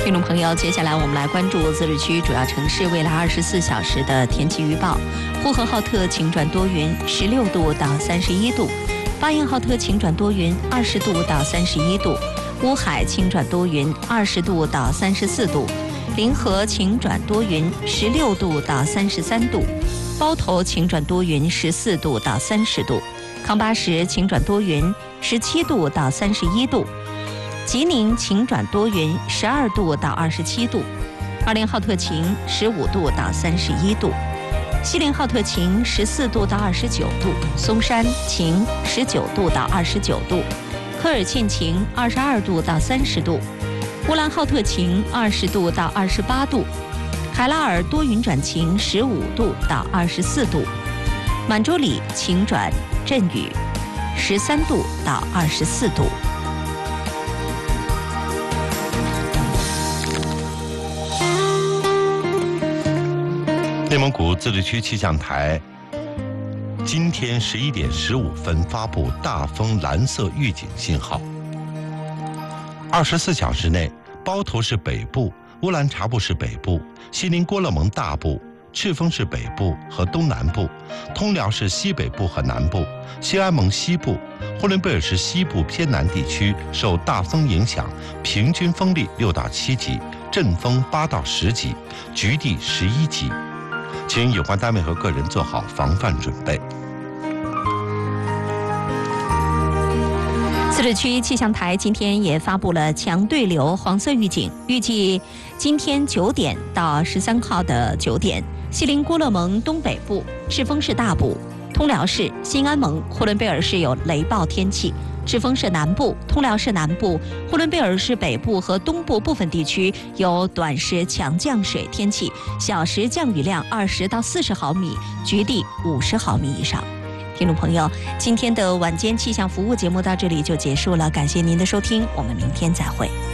听众朋友，接下来我们来关注自治区主要城市未来24小时的天气预报。呼和浩特晴转多云，16度到31度；巴彦浩特晴转多云，20度到31度；乌海晴转多云，20度到34度；临河晴转多云，16度到33度；包头晴转多云，14度到30度；康巴什晴转多云，17度到31度；吉宁晴转多云，12度到27度；二连浩特晴，15度到31度；西连浩特晴，14度到29度；松山晴，19度到29度；科尔沁晴，22度到30度；呼兰浩特晴，20度到28度；海拉尔多云转晴，15度到24度；满洲里晴转阵雨，13度到24度。 内蒙古自治区气象台今天11点15分发布大风蓝色预警信号。24小时内，包头市北部、乌兰察布市北部、锡林郭勒盟大部、赤峰市北部和东南部、通辽市西北部和南部、兴安盟西部、呼伦贝尔市西部偏南地区受大风影响，平均风力6到7级，阵风8到10级，局地11级。请有关单位和个人做好防范准备。 自治区气象台今天也发布了强对流黄色预警，预计今天9点到13号的9点，锡林郭勒盟东北部、赤峰市大部、通辽市、兴安盟、呼伦贝尔市有雷暴天气；赤峰市南部、通辽市南部、呼伦贝尔市北部和东部部分地区有短时强降水天气，小时降雨量20到40毫米，局地50毫米以上。听众朋友，今天的晚间气象服务节目到这里就结束了，感谢您的收听，我们明天再会。